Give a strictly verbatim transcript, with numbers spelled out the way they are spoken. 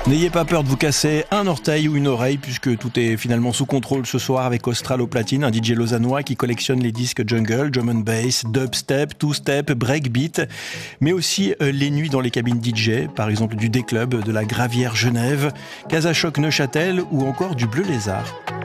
N'ayez pas peur de vous casser un orteil ou une oreille puisque tout est finalement sous contrôle ce soir avec Austral au platine, un D J lausannois qui collectionne les disques jungle, drum and bass, dubstep, two-step, breakbeat, mais aussi euh, les nuits dans les cabines D J, par exemple du D-Club, de la Gravière Genève, Casa Choc Neuchâtel ou encore du Bleu Lézard.